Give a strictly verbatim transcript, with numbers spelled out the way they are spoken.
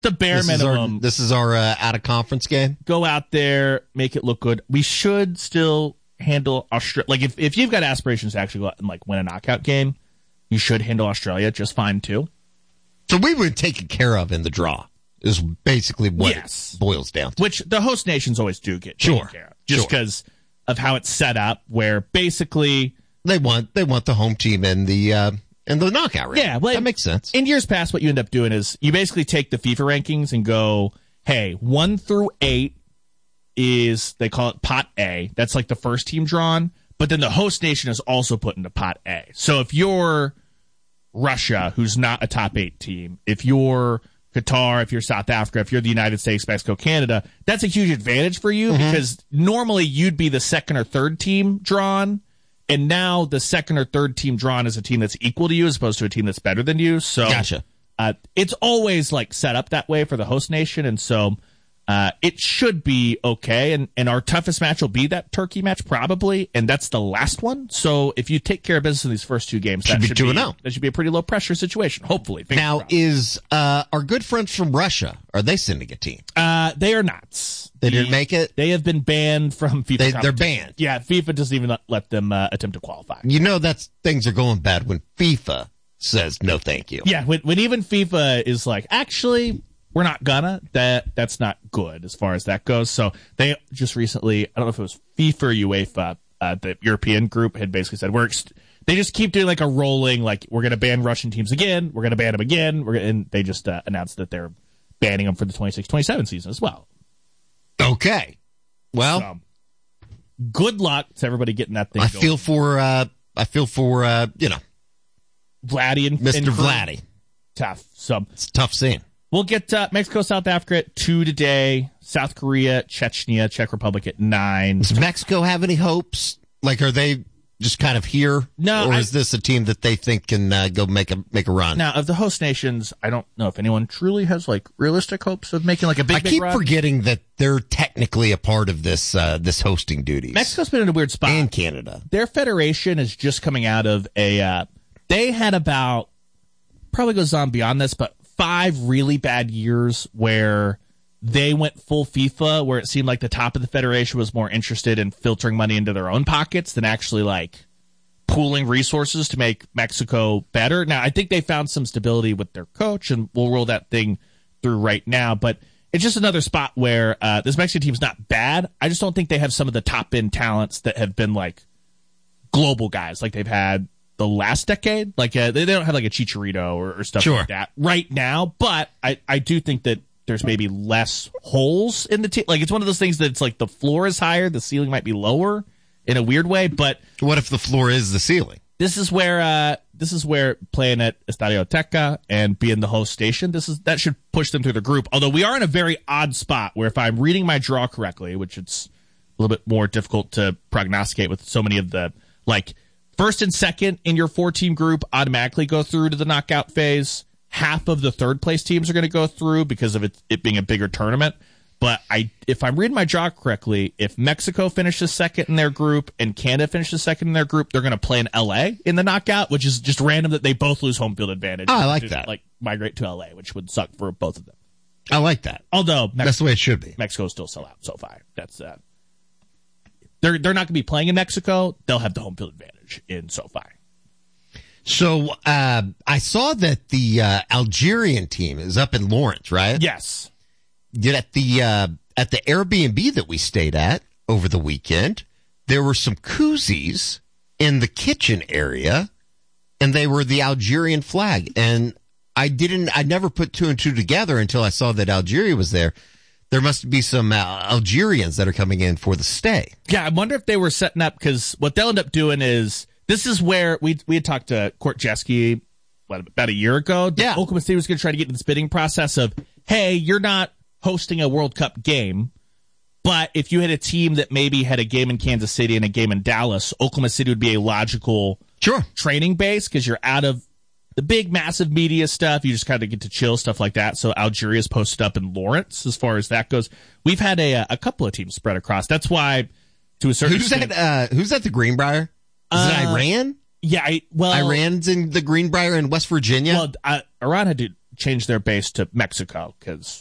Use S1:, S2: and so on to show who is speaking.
S1: the bare
S2: this
S1: minimum.
S2: Is our, this is our uh, out-of-conference game?
S1: Go out there, make it look good. We should still handle Australia. Like, if, if you've got aspirations to actually go out and, like, win a knockout game, you should handle Australia just fine, too.
S2: So we were taken care of in the draw, is basically what
S1: yes.
S2: it boils down to.
S1: Which the host nations always do get taken
S2: sure.
S1: care of. Just because sure. of how it's set up, where basically...
S2: They want they want the home team in the... Uh, And the knockout round.
S1: Yeah, well,
S2: that makes sense.
S1: In years past, what you end up doing is you basically take the FIFA rankings and go, hey, one through eight is, they call it pot A. That's like the first team drawn. But then the host nation is also put into pot A. So if you're Russia, who's not a top eight team, if you're Qatar, if you're South Africa, if you're the United States, Mexico, Canada, that's a huge advantage for you mm-hmm. because normally you'd be the second or third team drawn. And now the second or third team drawn is a team that's equal to you as opposed to a team that's better than you. So
S2: gotcha.
S1: uh, it's always like set up that way for the host nation. And so uh, it should be okay. And, and our toughest match will be that Turkey match probably. And that's the last one. So if you take care of business in these first two games,
S2: should
S1: that,
S2: be
S1: should
S2: two
S1: be,
S2: and
S1: that should be a pretty low pressure situation, hopefully.
S2: Now,
S1: crossed.
S2: is uh, our good friends from Russia, are they sending a team?
S1: Uh, they are not.
S2: They
S1: the,
S2: didn't make it?
S1: They have been banned from FIFA.
S2: They, they're banned.
S1: Yeah, FIFA doesn't even let them uh, attempt to qualify.
S2: You know that's things are going bad when FIFA says no thank you.
S1: Yeah, when, when even FIFA is like, actually, we're not gonna, that that's not good as far as that goes. So they just recently, I don't know if it was FIFA or UEFA, uh, the European group had basically said, we're ex- they just keep doing like a rolling, like, we're going to ban Russian teams again, we're going to ban them again, we're gonna, and they just uh, announced that they're banning them for the twenty-six twenty-seven season as well.
S2: Okay. Well,
S1: so, good luck to everybody getting that thing
S2: I
S1: going.
S2: feel for, uh, I feel for, uh, you know,
S1: Vladdy and
S2: Mister
S1: and
S2: Vladdy.
S1: Tough. So
S2: it's a tough scene.
S1: We'll get uh, Mexico, South Africa at two today. South Korea, Chechnya, Czech Republic at nine.
S2: Does Mexico have any hopes? Like, are they just kind of here?
S1: No.
S2: Or
S1: I,
S2: is this a team that they think can uh, go make a make a run?
S1: Now, of the host nations, I don't know if anyone truly has like realistic hopes of making like a big.
S2: I
S1: big
S2: keep
S1: run.
S2: forgetting that they're technically a part of this uh, this hosting duties.
S1: Mexico's been in a weird spot.
S2: And Canada.
S1: Their federation is just coming out of a. Uh, they had about probably goes on beyond this, but five really bad years where they went full FIFA, where it seemed like the top of the federation was more interested in filtering money into their own pockets than actually like pooling resources to make Mexico better. Now, I think they found some stability with their coach, and we'll roll that thing through right now. But it's just another spot where uh, this Mexican team's not bad. I just don't think they have some of the top end talents that have been like global guys, like they've had the last decade. Like uh, they, they don't have like a Chicharito or, or stuff
S2: sure.
S1: like that right now. But I, I do think that there's maybe less holes in the team. Like it's one of those things that it's like the floor is higher, the ceiling might be lower in a weird way. But
S2: what if the floor is the ceiling?
S1: This is where uh, this is where playing at Estadio Azteca and being the host station, this is that should push them through the group. Although we are in a very odd spot where if I'm reading my draw correctly, which it's a little bit more difficult to prognosticate with so many of the like first and second in your four team group automatically go through to the knockout phase. Half of the third place teams are going to go through because of it, it being a bigger tournament. But I, if I'm reading my draw correctly, if Mexico finishes second in their group and Canada finishes second in their group, they're going to play in L A in the knockout, which is just random that they both lose home field advantage.
S2: Oh, I like
S1: to,
S2: that.
S1: Like migrate to L A, which would suck for both of them.
S2: I like that.
S1: Although Mexico,
S2: that's the way it should be.
S1: Mexico still sell out so far. That's uh, they're they're not going to be playing in Mexico. They'll have the home field advantage in SoFi.
S2: So uh, I saw that the uh, Algerian team is up in Lawrence, right?
S1: Yes.
S2: Yet at the uh, at the Airbnb that we stayed at over the weekend, there were some koozies in the kitchen area, and they were the Algerian flag. And I didn't, I never put two and two together until I saw that Algeria was there. There must be some uh, Algerians that are coming in for the stay.
S1: Yeah, I wonder if they were setting up, because what they'll end up doing is, this is where we we had talked to Court Jeske what, about a year ago.
S2: Yeah.
S1: Oklahoma City was going to try to get into this bidding process of, hey, you're not hosting a World Cup game, but if you had a team that maybe had a game in Kansas City and a game in Dallas, Oklahoma City would be a logical
S2: sure.
S1: training base because you're out of the big, massive media stuff. You just kind of get to chill, stuff like that. So Algeria's posted up in Lawrence as far as that goes. We've had a a couple of teams spread across. That's why, to a certain
S2: who's
S1: extent...
S2: That, uh, who's at the Greenbrier? Is
S1: uh,
S2: it Iran?
S1: Yeah, I, well...
S2: Iran's in the Greenbrier in West Virginia?
S1: Well, uh, Iran had to change their base to Mexico because